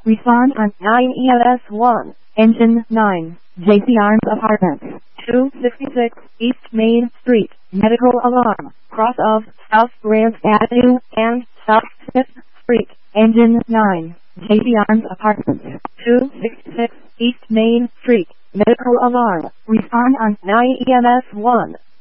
Respond on 9 EMS 1. Engine 9. JC Arms Apartments. 266 East Main Street. Medical alarm. Cross of South Grant Avenue and South Smith Street. Engine 9. JC Arms Apartments. 266 East Main Street. Medical alarm. Respond on 9 EMS 1.